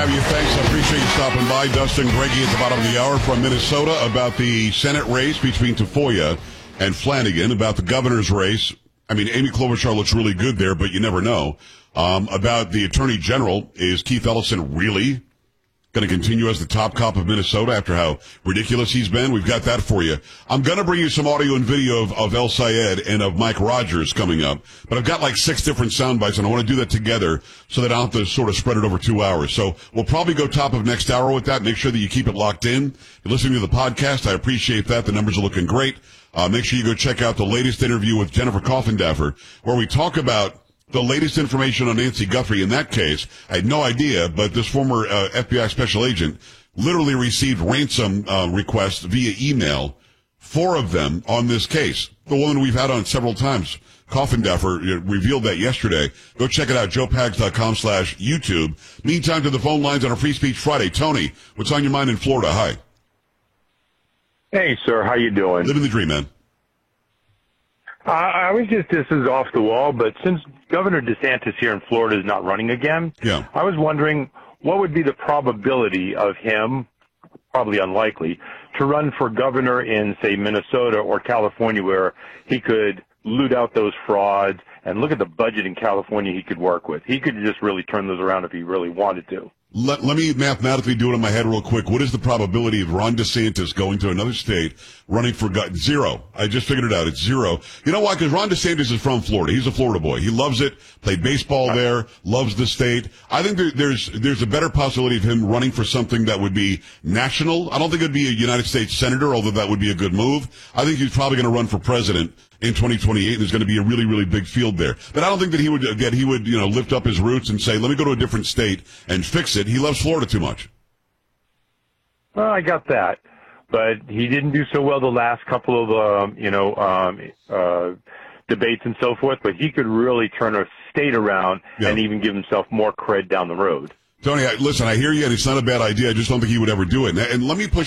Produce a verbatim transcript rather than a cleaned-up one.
have you. Thanks. I appreciate you stopping by. Dustin Greggy at the bottom of the hour from Minnesota about the Senate race between Tafoya and Flanagan, about the governor's race. I mean, Amy Klobuchar looks really good there, but you never know. Um, about the attorney general, is Keith Ellison really going to continue as the top cop of Minnesota after how ridiculous he's been? We've got that for you. I'm going to bring you some audio and video of, of El Sayed and of Mike Rogers coming up, but I've got like six different sound bites, and I want to do that together so that I don't have to sort of spread it over two hours. So we'll probably go top of next hour with that. Make sure that you keep it locked in. You're listening to the podcast. I appreciate that. The numbers are looking great. Uh, make sure you go check out the latest interview with Jennifer Coffindaffer, where we talk about the latest information on Nancy Guthrie. In that case, I had no idea, but this former uh, F B I special agent literally received ransom uh, requests via email, four of them on this case. The woman we've had on several times, Coffindaffer, revealed that yesterday. Go check it out, joe pags dot com slash YouTube. Meantime, to the phone lines on a Free Speech Friday. Tony, what's on your mind in Florida? Hi. Hey, sir. How you doing? Living the dream, man. Uh, I was just, this is off the wall, but since Governor DeSantis here in Florida is not running again, yeah. I was wondering what would be the probability of him, probably unlikely, to run for governor in, say, Minnesota or California, where he could loot out those frauds and look at the budget in California he could work with. He could just really turn those around if he really wanted to. Let, let me mathematically do it in my head real quick. What is the probability of Ron DeSantis going to another state, running for gut? Zero. I just figured it out. It's zero. You know why? Because Ron DeSantis is from Florida. He's a Florida boy. He loves it. Played baseball there. Loves the state. I think there, there's there's a better possibility of him running for something that would be national. I don't think it would be a United States senator, although that would be a good move. I think he's probably going to run for president in twenty twenty-eight. There's going to be a really, really big field there. But I don't think that he would get, he would, you know, lift up his roots and say, let me go to a different state and fix it. He loves Florida too much. Well, I got that. But he didn't do so well the last couple of, um, you know, um, uh, debates and so forth. But he could really turn a state around yeah. and even give himself more cred down the road. Tony, I, listen, I hear you, and it's not a bad idea. I just don't think he would ever do it. And, and let me push